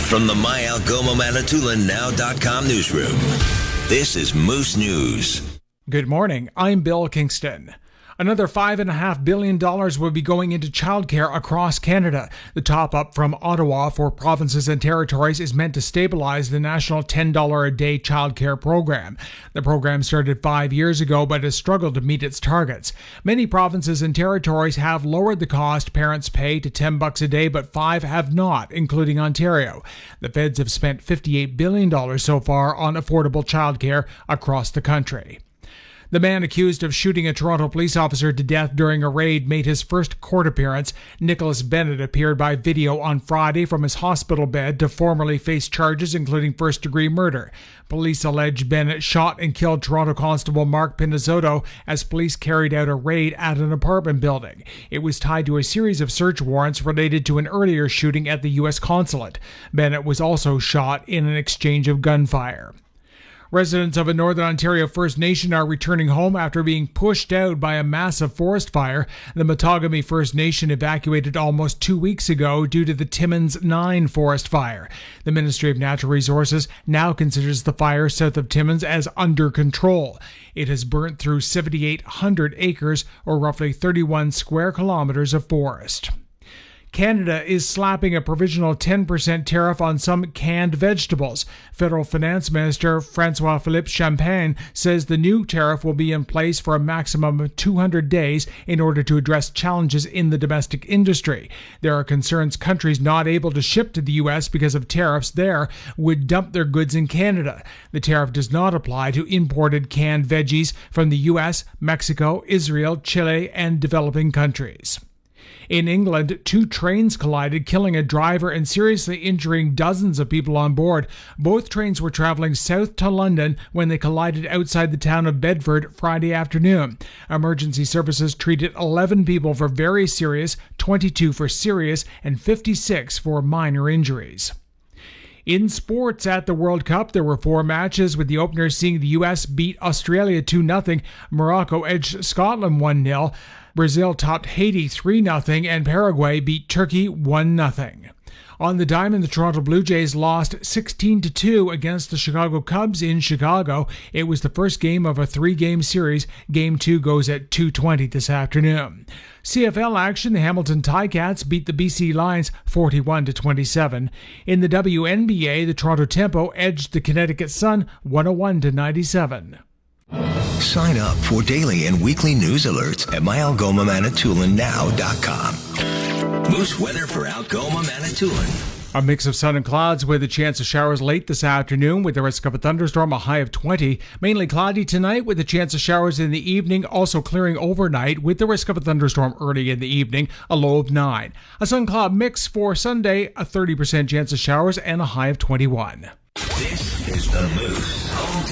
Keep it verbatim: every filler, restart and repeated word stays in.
from the My Algoma Manitoulin Now dot com newsroom, this is Moose News. Good morning, I'm Bill Kingston. Another five point five billion dollars will be going into childcare across Canada. The top-up from Ottawa for provinces and territories is meant to stabilize the national ten dollars a day childcare program. The program started five years ago but has struggled to meet its targets. Many provinces and territories have lowered the cost parents pay to ten bucks a day, but five have not, including Ontario. The feds have spent fifty-eight billion dollars so far on affordable childcare across the country. The man accused of shooting a Toronto police officer to death during a raid made his first court appearance. Nicholas Bennett appeared by video on Friday from his hospital bed to formally face charges including first-degree murder. Police allege Bennett shot and killed Toronto Constable Mark Pinizzotto as police carried out a raid at an apartment building. It was tied to a series of search warrants related to an earlier shooting at the U S consulate. Bennett was also shot in an exchange of gunfire. Residents of a Northern Ontario First Nation are returning home after being pushed out by a massive forest fire. The Matagami First Nation evacuated almost two weeks ago due to the Timmins nine forest fire. The Ministry of Natural Resources now considers the fire south of Timmins as under control. It has burnt through seven thousand eight hundred acres, or roughly thirty-one square kilometers of forest. Canada is slapping a provisional ten percent tariff on some canned vegetables. Federal Finance Minister François-Philippe Champagne says the new tariff will be in place for a maximum of two hundred days in order to address challenges in the domestic industry. There are concerns countries not able to ship to the U S because of tariffs there would dump their goods in Canada. The tariff does not apply to imported canned veggies from the U S, Mexico, Israel, Chile, and developing countries. In England, two trains collided, killing a driver and seriously injuring dozens of people on board. Both trains were traveling south to London when they collided outside the town of Bedford Friday afternoon. Emergency services treated eleven people for very serious, twenty-two for serious, and fifty-six for minor injuries. In sports at the World Cup, there were four matches, with the opener seeing the U S beat Australia two nothing, Morocco edged Scotland one nil, Brazil topped Haiti three nothing, and Paraguay beat Turkey one nothing. On the diamond, the Toronto Blue Jays lost sixteen to two against the Chicago Cubs in Chicago. It was the first game of a three-game series. Game two goes at two twenty this afternoon. C F L action, the Hamilton Ticats beat the B C Lions forty-one to twenty-seven. In the W N B A, the Toronto Tempo edged the Connecticut Sun one oh one to ninety-seven. Sign up for daily and weekly news alerts at My Algoma Manitoulin Now dot com. Moose weather for Algoma Manitoulin. A mix of sun and clouds with a chance of showers late this afternoon with the risk of a thunderstorm, a high of twenty. Mainly cloudy tonight with a chance of showers in the evening, also clearing overnight with the risk of a thunderstorm early in the evening, a low of nine. A sun-cloud mix for Sunday, a thirty percent chance of showers and a high of twenty-one. This is the Moose.